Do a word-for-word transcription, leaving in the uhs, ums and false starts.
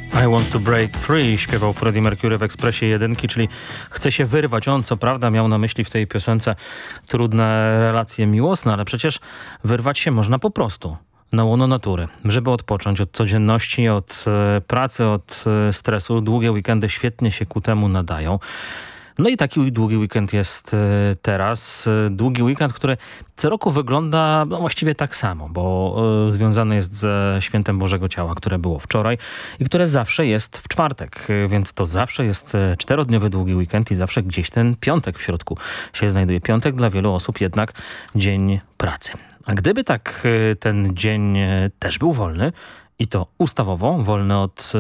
I Want to Break Free śpiewał Freddie Mercury w Ekspresie Jedynki, czyli chce się wyrwać. On co prawda miał na myśli w tej piosence trudne relacje miłosne, ale przecież wyrwać się można po prostu na łono natury, żeby odpocząć od codzienności, od e, pracy, od e, stresu. Długie weekendy świetnie się ku temu nadają. No i taki długi weekend jest e, teraz. E, długi weekend, który co roku wygląda no, właściwie tak samo, bo e, związany jest ze Świętem Bożego Ciała, które było wczoraj i które zawsze jest w czwartek, e, więc to zawsze jest e, czterodniowy długi weekend i zawsze gdzieś ten piątek w środku się znajduje. Piątek dla wielu osób jednak dzień pracy. A gdyby tak e, ten dzień e, też był wolny i to ustawowo, wolny od